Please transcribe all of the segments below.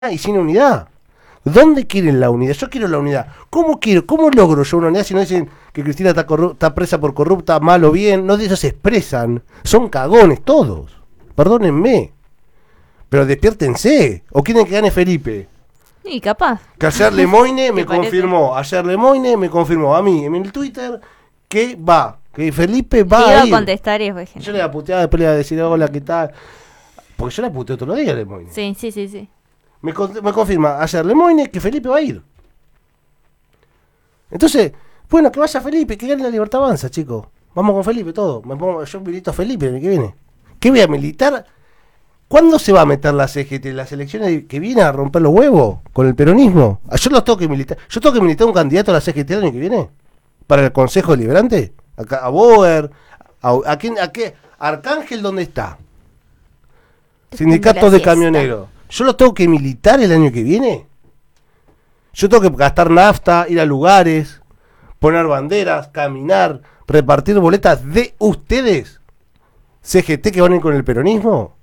y sin unidad. ¿Dónde quieren la unidad? Yo quiero la unidad. ¿Cómo logro yo una unidad si no dicen que Cristina está presa por corrupta, mal o bien? No, ellos se expresan. Son cagones todos. Perdónenme. Pero despiértense. ¿O quieren que gane Felipe? Y capaz. Que ayer Lemoine me parece? confirmó. Ayer Lemoine me confirmó a mí en el Twitter que va. Que Felipe va Le iba a a ir. contestar y fue genial. Yo le iba a putear, después le iba a decir hola, ¿qué tal? Porque yo la puteo todos los días, Lemoine. Sí. Me confirma ayer Lemoine que Felipe va a ir. Entonces, bueno, que vaya Felipe, que gane la Libertad Avanza, chicos. Vamos con Felipe, todo. Yo milito a Felipe el que viene. ¿Qué voy a militar? ¿Cuándo se va a meter la CGT? ¿Las elecciones que viene a romper los huevos con el peronismo? Yo los tengo que militar. ¿Yo tengo que militar un candidato a la CGT el año que viene? ¿Para el Consejo Deliberante? ¿A Boer? ¿A quién? ¿A qué? ¿Arcángel dónde está? Sindicatos de camioneros. ¿Yo lo tengo que militar el año que viene? Yo tengo que gastar nafta, ir a lugares, poner banderas, caminar, repartir boletas de ustedes, CGT, que van a ir con el peronismo.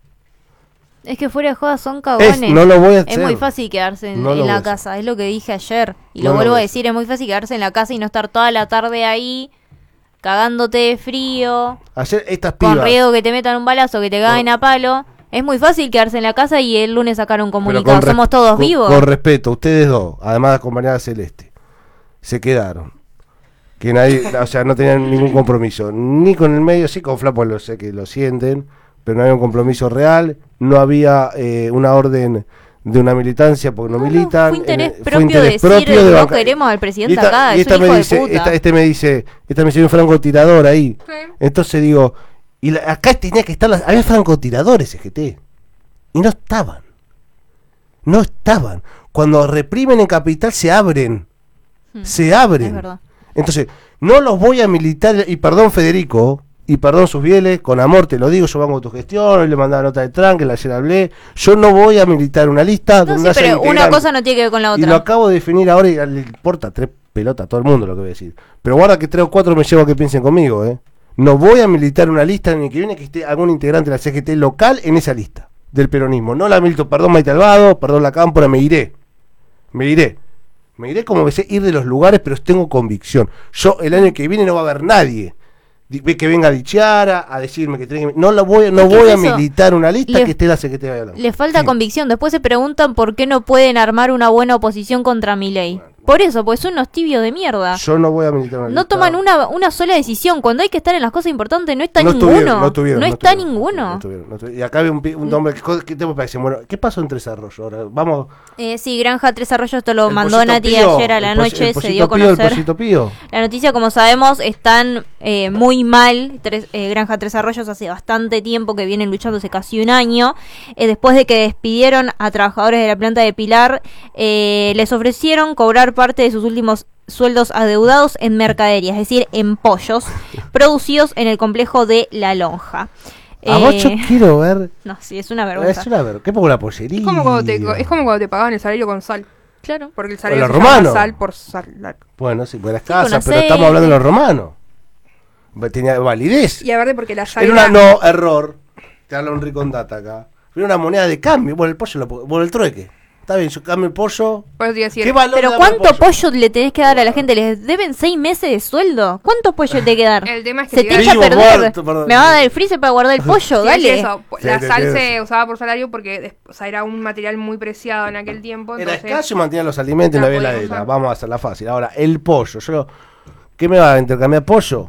Es que fuera de joda son cagones. No lo voy a hacer. Es muy fácil quedarse en la casa, es lo que dije ayer. Y lo vuelvo a decir, es muy fácil quedarse en la casa y no estar toda la tarde ahí, cagándote de frío. Ayer estas pibas. Con riesgo que te metan un balazo, que te caguen a palo. Es muy fácil quedarse en la casa y el lunes sacar un comunicado. Somos todos vivos. Con respeto, ustedes dos, además de acompañar a Celeste, se quedaron. Que nadie, o sea, no tenían ningún compromiso. Ni con el medio, sí con Flapo, lo sé que lo sienten, pero no había un compromiso real. No había una orden de una militancia porque no militan. Fue interés propio de decir no queremos al presidente acá, es un hijo de puta. Este me dice un francotirador ahí. Sí. Entonces digo, acá tenía que estar, había francotiradores CGT. Y no estaban. No estaban. Cuando reprimen en Capital se abren. Se abren. Es verdad. Entonces, no los voy a militar, y perdón Federico, y perdón sus fieles, con amor te lo digo, yo banco tu gestión, hoy le mandaba nota de tranque, ayer hablé, yo no voy a militar una lista donde pero una cosa no tiene que ver con la otra. Y lo acabo de definir ahora y le importa tres pelotas a todo el mundo lo que voy a decir. Pero guarda que 3 o 4 me llevo a que piensen conmigo, No voy a militar una lista en el que viene que esté algún integrante de la CGT local en esa lista del peronismo. No la milito, perdón Maite Alvado, perdón La Cámpora, me iré como besé ir de los lugares, pero tengo convicción. Yo el año que viene no va a haber nadie que venga a dichiara, a decirme que tiene que... No voy a militar una lista que esté la CGT hablando. Le falta convicción. Después se preguntan por qué no pueden armar una buena oposición contra Milei. Por eso, pues son unos tibios de mierda. Yo no voy a militar una lista. No toman una sola decisión. Cuando hay que estar en las cosas importantes no está ninguno. No está ninguno. Y acá había un hombre, ¿qué te parece? Bueno, ¿qué pasó en Tres Arroyos ahora? Vamos. Sí, Granja Tres Arroyos, esto lo mandó Nati ayer a la noche, se dio a conocer. La noticia, como sabemos, están muy mal. Granja Tres Arroyos hace bastante tiempo que vienen luchando, hace casi un año. Después de que despidieron a trabajadores de la planta de Pilar, les ofrecieron cobrar parte de sus últimos sueldos adeudados en mercadería, es decir, en pollos producidos en el complejo de La Lonja. Vos yo quiero ver. No, sí, es una vergüenza. Es una vergüenza. ¿Qué pongo la pollería? Es como cuando te pagaban el salario con sal. Claro. Porque el salario se llama sal por sal. Bueno, sí, buenas casas, pero estamos hablando de los romanos. Tenía validez. Y a ver, porque la sal. Era error. Te habla un ricondata acá. Era una moneda de cambio. Bueno, el pollo el trueque. Está bien, yo cambio el pollo. Pero ¿cuánto pollo le tenés que dar a la gente? ¿Les deben 6 meses de sueldo? ¿Cuánto pollo te hay que dar? El tema es que se te echa a perder. Me va a dar el freezer para guardar el pollo, sí, dale. La sal se usaba por salario porque era un material muy preciado en aquel tiempo. Era escaso y mantenía los alimentos en la heladera. Vamos a hacerla fácil. Ahora, el pollo. ¿Qué me va a intercambiar pollo?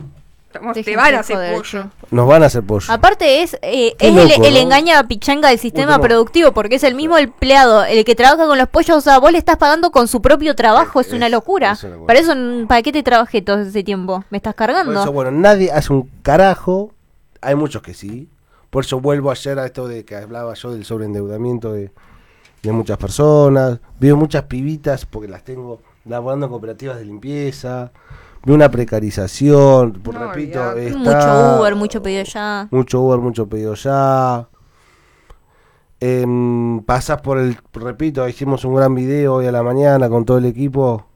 Te van a hacer pollo. Nos van a hacer pollo. Aparte es el engaña pichanga del sistema productivo, porque es el mismo empleado, el que trabaja con los pollos, o sea, vos le estás pagando con su propio trabajo, es una locura. ¿Para qué te trabajé todo ese tiempo? ¿Me estás cargando? Por eso, bueno, nadie hace un carajo, hay muchos que sí. Por eso vuelvo ayer a esto de que hablaba yo del sobreendeudamiento de muchas personas. Veo muchas pibitas, porque las tengo laborando en cooperativas de limpieza. De una precarización, repito, mucho Uber, mucho pedido ya. Mucho Uber, mucho pedido ya. Pasás repito, hicimos un gran video hoy a la mañana con todo el equipo.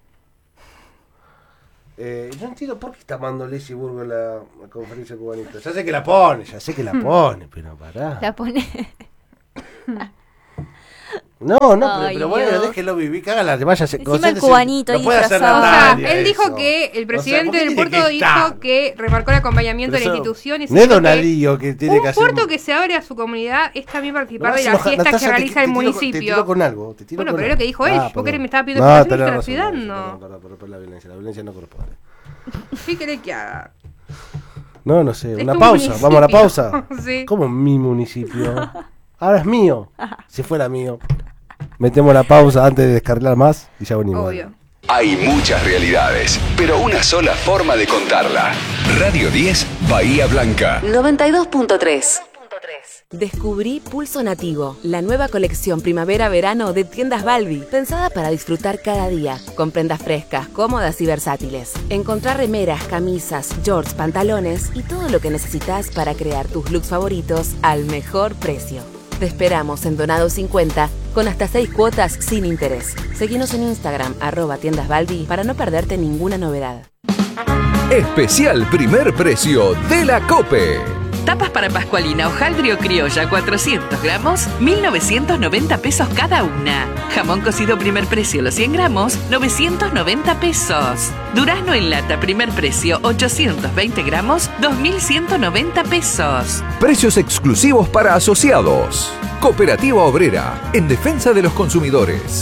Yo entiendo por qué está mandando Leslie Burgo la conferencia cubanista. Ya sé que la pone, pero pará. La pone. No, pero bueno, déjelo vivir, cágala, vaya. Encima el cubanito ahí disfrazado. O sea, él dijo que el presidente del puerto dijo que remarcó el acompañamiento de la institución. No es Donadillo que tiene que hacer. Un puerto que se abre a su comunidad es también participar de las fiestas que realiza el municipio. Te tiro con algo. Bueno, pero es lo que dijo él. ¿Vos querés me estaba pidiendo explicaciones de la ciudad? No. La violencia no corresponde. ¿Qué querés que haga? No sé, una pausa. Vamos a la pausa. Sí. ¿Cómo mi municipio? Ahora es mío. Si fuera mío. Metemos la pausa antes de descargar más y ya venimos. Obvio. Hay muchas realidades, pero una sola forma de contarla. Radio 10, Bahía Blanca. 92.3. Descubrí Pulso Nativo, la nueva colección primavera-verano de Tiendas Balbi, pensada para disfrutar cada día, con prendas frescas, cómodas y versátiles. Encontrá remeras, camisas, shorts, pantalones y todo lo que necesitas para crear tus looks favoritos al mejor precio. Te esperamos en Donado 50 con hasta 6 cuotas sin interés. Seguinos en Instagram @tiendasbalbi para no perderte ninguna novedad. Especial primer precio de la COPE. Tapas para Pascualina hojaldre o criolla 400 gramos, 1.990 pesos cada una. Jamón cocido primer precio los 100 gramos, 990 pesos. Durazno en lata primer precio 820 gramos, 2.190 pesos. Precios exclusivos para asociados. Cooperativa Obrera, en defensa de los consumidores.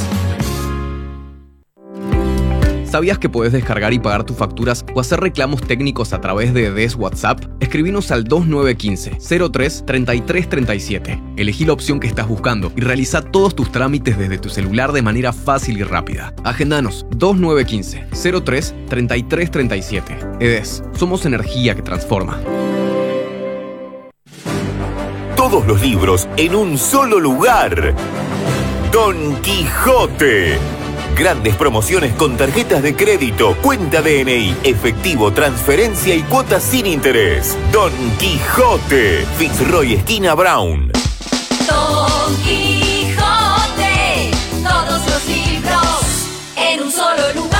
¿Sabías que podés descargar y pagar tus facturas o hacer reclamos técnicos a través de DES WhatsApp? Escribinos al 2915-03-3337. Elegí la opción que estás buscando y realiza todos tus trámites desde tu celular de manera fácil y rápida. Agendanos 2915-03-3337. EDES, somos energía que transforma. Todos los libros en un solo lugar. Don Quijote. Grandes promociones con tarjetas de crédito, cuenta DNI, efectivo, transferencia y cuotas sin interés. Don Quijote, Fitzroy esquina Brown. Don Quijote, todos los libros en un solo lugar.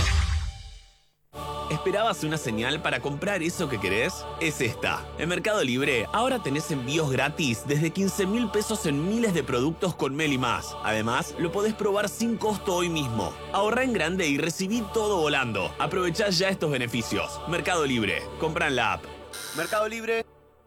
¿Esperabas una señal para comprar eso que querés? Es esta. En Mercado Libre ahora tenés envíos gratis desde 15.000 pesos en miles de productos con Meli Más. Además, lo podés probar sin costo hoy mismo. Ahorrá en grande y recibí todo volando. Aprovechá ya estos beneficios. Mercado Libre. Compra en la app. Mercado Libre.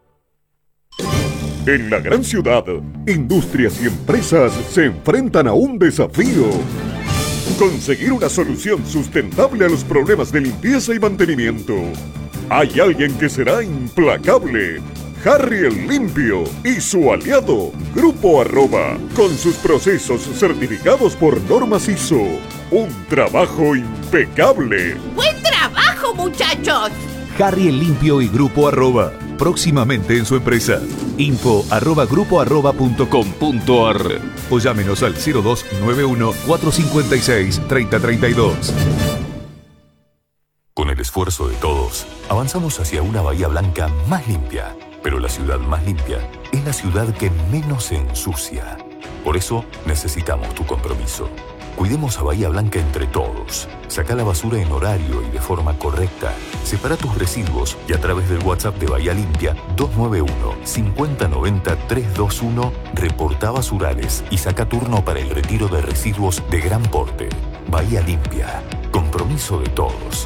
En la gran ciudad, industrias y empresas se enfrentan a un desafío. Conseguir una solución sustentable a los problemas de limpieza y mantenimiento. Hay alguien que será implacable. Harry el Limpio y su aliado, Grupo Arroba, con sus procesos certificados por normas ISO. Un trabajo impecable. ¡Buen trabajo, muchachos! Harry el Limpio y Grupo Arroba, próximamente en su empresa. info@grupoarroba.com.ar o llámenos al 0291-456-3032. Con el esfuerzo de todos, avanzamos hacia una Bahía Blanca más limpia. Pero la ciudad más limpia es la ciudad que menos se ensucia. Por eso necesitamos tu compromiso. Cuidemos a Bahía Blanca entre todos. Saca la basura en horario y de forma correcta. Separa tus residuos y a través del WhatsApp de Bahía Limpia 291-5090-321 reporta basurales y saca turno para el retiro de residuos de gran porte. Bahía Limpia. Compromiso de todos.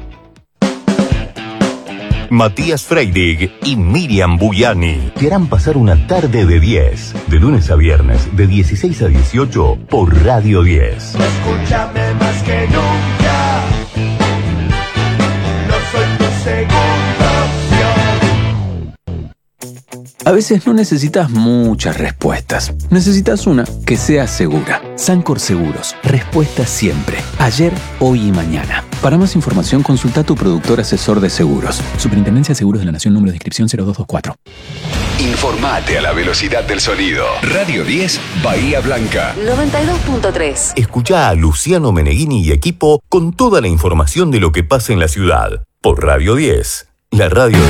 Matías Freidig y Miriam Buyani te harán pasar una tarde de 10, de lunes a viernes, de 16 a 18 por Radio 10. Escúchame más que nunca, no soy tu segunda opción. A veces no necesitas muchas respuestas, necesitas una que sea segura. Sancor Seguros, respuesta siempre, ayer, hoy y mañana. Para más información, consulta a tu productor asesor de seguros. Superintendencia de Seguros de la Nación, número de inscripción 0224. Informate a la velocidad del sonido. Radio 10, Bahía Blanca. 92.3. Escucha a Luciano Meneghini y equipo con toda la información de lo que pasa en la ciudad. Por Radio 10, la radio de